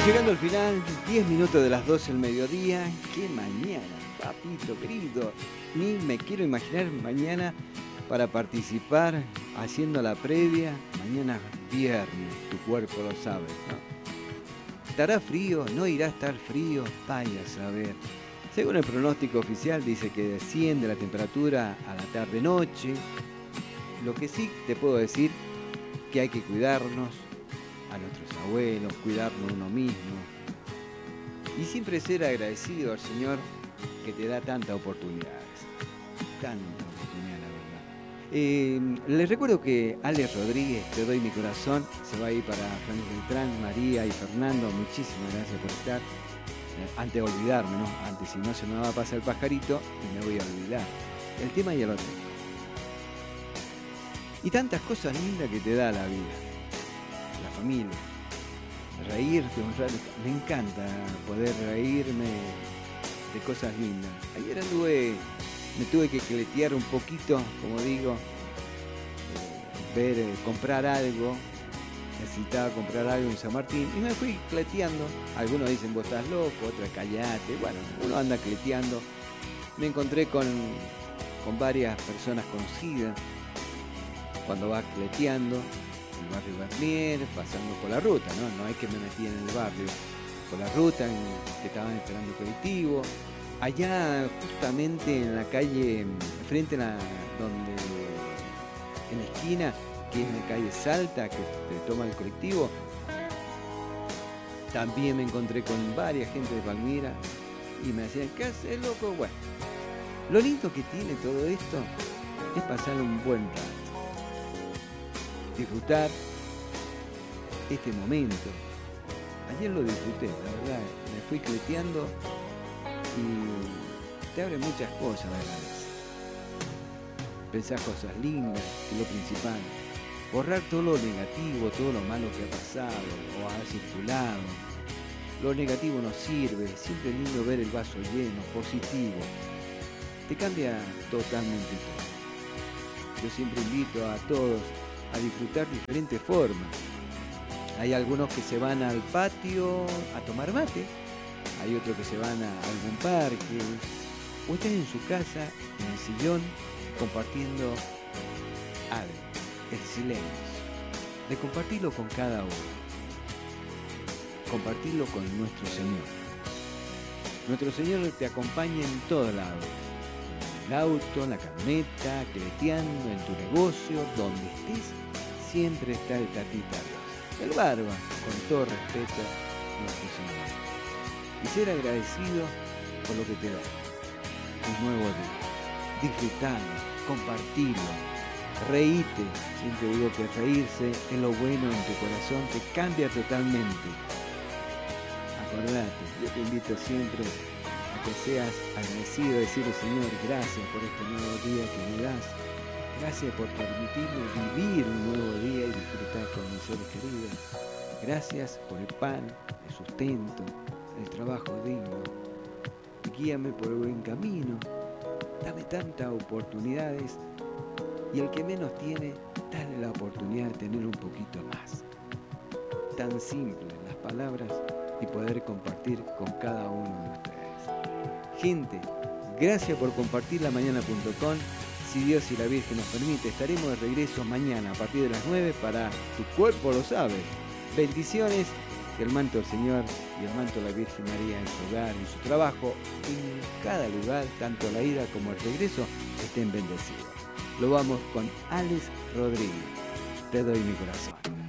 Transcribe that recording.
Llegando al final, 10 minutos de las 12 del mediodía. ¡Qué mañana, papito querido! Ni me quiero imaginar mañana para participar haciendo la previa. Mañana viernes, tu cuerpo lo sabe, ¿no? ¿Estará frío? ¿No irá a estar frío? Vaya a saber. Según el pronóstico oficial dice que desciende la temperatura a la tarde-noche. Lo que sí te puedo decir que hay que cuidarnos a nuestros abuelos, cuidarnos uno mismo y siempre ser agradecido al Señor que te da tantas oportunidades, la verdad. Les recuerdo que Alex Rodríguez, Te doy mi corazón, se va a ir para Frank Beltrán, María y Fernando. Muchísimas gracias por estar. Antes de olvidarme, ¿no? Antes, si no, se me va a pasar el pajarito y me voy a olvidar. El tema ya lo tengo. Y tantas cosas lindas que te da la vida. La familia, reírte un rato, me encanta poder reírme de cosas lindas. Ayer me tuve que cletear un poquito, como digo, comprar algo, necesitaba comprar algo en San Martín y me fui cleteando. Algunos dicen vos estás loco, otros callate, bueno, uno anda cleteando. Me encontré con varias personas conocidas cuando vas cleteando. El barrio Garnier, pasando por la ruta, ¿no? No es que me metí en el barrio, por la ruta que estaban esperando el colectivo. Allá justamente en la calle, frente a en la esquina, que es la calle Salta, que te toma el colectivo, también me encontré con varias gente de Palmira y me decían, ¿qué haces, loco? Bueno, lo lindo que tiene todo esto es pasar un buen rato. Disfrutar este momento. Ayer lo disfruté, la verdad, me fui cleteando y te abre muchas cosas a la cabeza. Pensar cosas lindas, que es lo principal. Borrar todo lo negativo, todo lo malo que ha pasado o ha circulado. Lo negativo no sirve, siempre es lindo ver el vaso lleno, positivo. Te cambia totalmente todo. Yo siempre invito a todos a disfrutar de diferentes formas. Hay algunos que se van al patio a tomar mate, hay otros que se van a algún parque, o están en su casa, en el sillón, compartiendo algo, el silencio, de compartirlo con cada uno, compartirlo con nuestro Señor. Nuestro Señor te acompaña en todos lados. En el auto, en la camioneta, cleteando, en tu negocio, donde estés, siempre está el tatita Dios, el barba, con todo respeto, nuestro Señor. Y ser agradecido por lo que te da, un nuevo día. Disfrutarlo, compartirlo, reíte. Siempre digo que reírse es lo bueno en tu corazón, te cambia totalmente. Acordate, yo te invito siempre a que seas agradecido, decirle, Señor, gracias por este nuevo día que me das. Gracias por permitirme vivir un nuevo día y disfrutar con mis seres queridos. Gracias por el pan, el sustento, el trabajo digno. Guíame por el buen camino. Dame tantas oportunidades y el que menos tiene, dale la oportunidad de tener un poquito más. Tan simple las palabras y poder compartir con cada uno de ustedes. Gente, gracias por compartir lamañana.com. Si Dios y la Virgen nos permite, estaremos de regreso mañana a partir de las 9 para Tu Cuerpo Lo Sabe. Bendiciones, que el manto del Señor y el manto de la Virgen María en su hogar, en su trabajo, en cada lugar, tanto la ida como el regreso, estén bendecidos. Lo vamos con Alex Rodríguez. Te doy mi corazón.